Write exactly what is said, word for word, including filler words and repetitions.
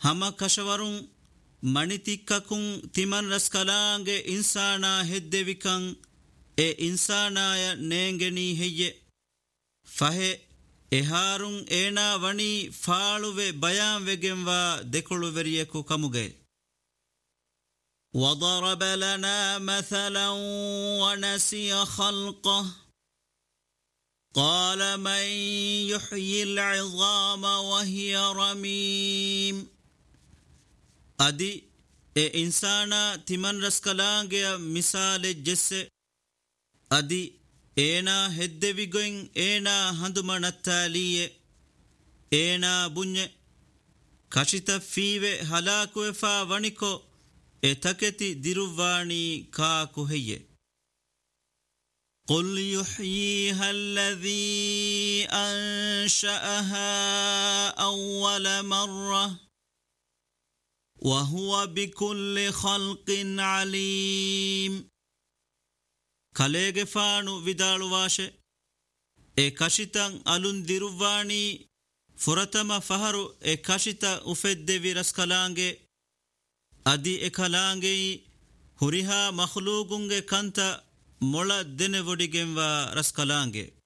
hama kashawarun manitikkakun timan raskalange insana heddevikan e insanaya neengeni heyye fahe eharun ena wani faaluve bayan vegenwa dekoluveriyeku kamuge وضرب لنا مثلا ونسي خلقه قال من يحيي العظام وهي رميم أدي إيه إنسانا تمن رسكلانجيا مثال جسه أدي إينا هدويغوين إينا هندمان التالية إينا بني كشتا فيوه هلاكوه فا ونكو اتكتي ديرواني كاكو هي قل يحييها الذي أنشأها أول مرة وهو بكل خلق عليم كاليغ فانو vidaalu vaashe e kashitan alun diruwani furatama faharu e kashita ufedde viraskalange adi ekalaange huriha makhluqunge kanta mola dene vodigenwa raskalange